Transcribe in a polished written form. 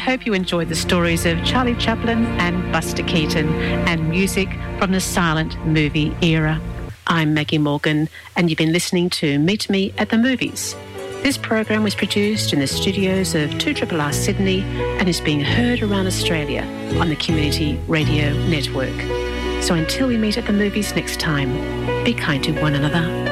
hope you enjoyed the stories of Charlie Chaplin and Buster Keaton and music from the silent movie era. I'm Maggie Morgan, and you've been listening to Meet Me at the Movies. This program was produced in the studios of 2RRR Sydney and is being heard around Australia on the Community Radio Network. So until we meet at the movies next time, be kind to one another.